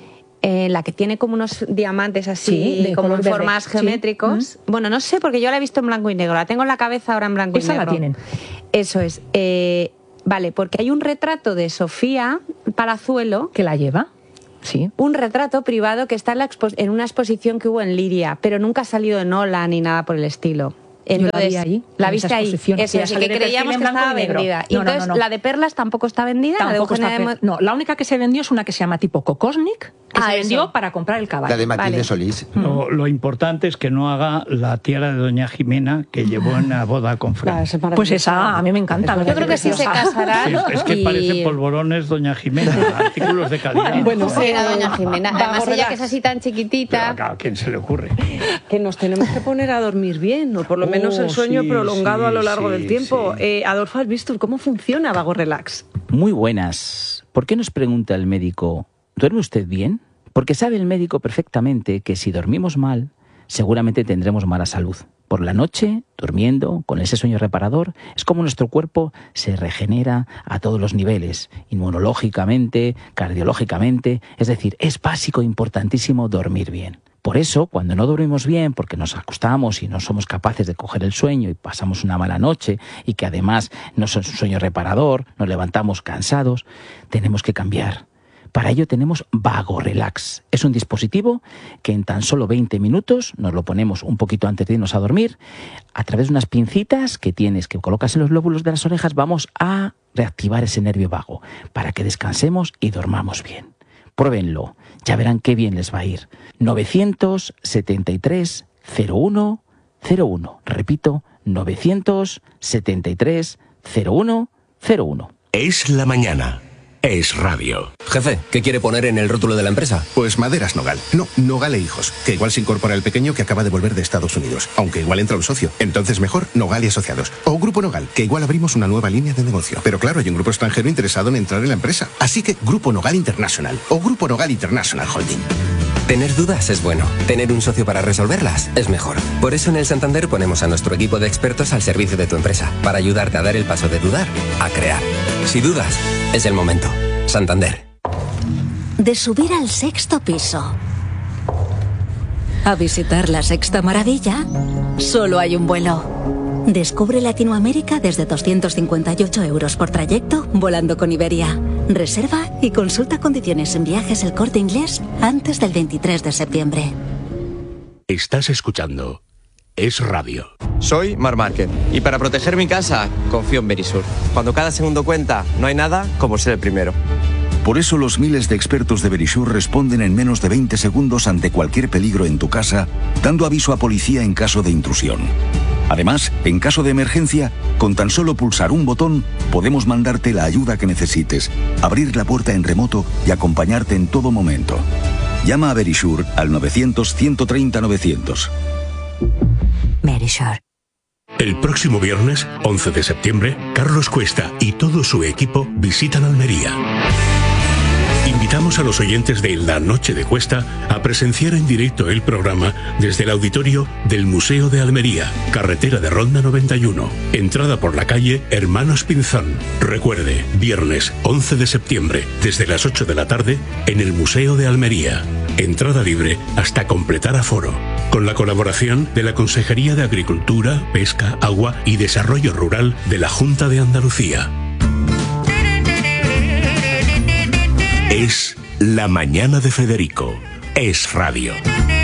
eh, la que tiene como unos diamantes así, Sí, de como color en verde. formas Sí. geométricos. Bueno, no sé, porque yo la he visto en blanco y negro. La tengo en la cabeza ahora en blanco Esa y la negro. tienen. Eso es. Eh, vale, porque hay un retrato de Sofía Palazuelo, Que la lleva. Sí. un retrato privado que está en, la expo- en una exposición que hubo en Liria, pero nunca ha salido en Ola ni nada por el estilo. Yo la vi ahí, la en viste esa ahí. exposición. Eso Ella es, y sale que de perfil creíamos en que blanco estaba y negro. vendida. Y No, no, entonces, no, no. la de perlas tampoco está vendida. la de Tampoco Eugenia está de fe- Mo- No, la única que se vendió es una que se llama tipo Kokosnik, que Ah, se vendió eso. para comprar el caballo. La de Matilde Vale. Solís. Lo, lo importante es que no haga la tiara de doña Jimena que llevó en la boda con Fran. Pues esa a mí me encanta. me Yo creo que parece sí se preciosa. casarán. Es, es que y- parece polvorones doña Jimena, artículos de calidad. Bueno, Sí, era doña Jimena. Vamos, Además, ella relax. que es así tan Pero chiquitita. ¿a quién se le ocurre? Que nos tenemos que poner a dormir bien, o por lo menos Oh, el sueño sí, prolongado sí, a lo largo sí, del tiempo. sí. Eh, Adolfo, ¿has visto cómo funciona Vago Relax? Muy buenas. ¿Por qué nos pregunta el médico, ¿duerme usted bien? Porque sabe el médico perfectamente que si dormimos mal, seguramente tendremos mala salud. Por la noche, durmiendo, con ese sueño reparador, es como nuestro cuerpo se regenera a todos los niveles, inmunológicamente, cardiológicamente, es decir, es básico, importantísimo dormir bien. Por eso, cuando no dormimos bien, porque nos acostamos y no somos capaces de coger el sueño y pasamos una mala noche y que además no es un sueño reparador, nos levantamos cansados, tenemos que cambiar. Para ello tenemos Vago Relax. Es un dispositivo que en tan solo veinte minutos nos lo ponemos un poquito antes de irnos a dormir. A través de unas pincitas que tienes, que colocas en los lóbulos de las orejas, vamos a reactivar ese nervio vago para que descansemos y dormamos bien. Pruébenlo, ya verán qué bien les va a ir. novecientos setenta y tres cero uno cero uno. Repito, novecientos setenta y tres cero uno cero uno. Es la mañana. Es radio. Jefe, ¿qué quiere poner en el rótulo de la empresa? Pues Maderas Nogal. No, Nogal e Hijos. Que igual se incorpora el pequeño que acaba de volver de Estados Unidos. Aunque igual entra un socio. Entonces mejor Nogal y Asociados. O Grupo Nogal, que igual abrimos una nueva línea de negocio. Pero claro, hay un grupo extranjero interesado en entrar en la empresa. Así que Grupo Nogal International. O Grupo Nogal International Holding. Tener dudas es bueno. Tener un socio para resolverlas es mejor. Por eso en el Santander ponemos a nuestro equipo de expertos al servicio de tu empresa. Para ayudarte a dar el paso de dudar a crear. Si dudas, es el momento. Santander. De subir al sexto piso a visitar la sexta maravilla, solo hay un vuelo. Descubre Latinoamérica desde doscientos cincuenta y ocho euros por trayecto volando con Iberia. Reserva y consulta condiciones en Viajes El Corte Inglés antes del veintitrés de septiembre. Estás escuchando Es Radio. Soy Mar Márquez y para proteger mi casa confío en Verisur. Cuando cada segundo cuenta, no hay nada como ser el primero. Por eso los miles de expertos de Verisur responden en menos de veinte segundos ante cualquier peligro en tu casa, dando aviso a policía en caso de intrusión. Además, en caso de emergencia, con tan solo pulsar un botón, podemos mandarte la ayuda que necesites, abrir la puerta en remoto y acompañarte en todo momento. Llama a Verisur al novecientos, ciento treinta, novecientos. Verisur. El próximo viernes, once de septiembre, Carlos Cuesta y todo su equipo visitan Almería. Invitamos a los oyentes de La Noche de Cuesta a presenciar en directo el programa desde el auditorio del Museo de Almería, carretera de Ronda noventa y uno, entrada por la calle Hermanos Pinzón. Recuerde, viernes once de septiembre, desde las ocho de la tarde, en el Museo de Almería. Entrada libre hasta completar aforo. Con la colaboración de la Consejería de Agricultura, Pesca, Agua y Desarrollo Rural de la Junta de Andalucía. Es la mañana de Federico. Es radio.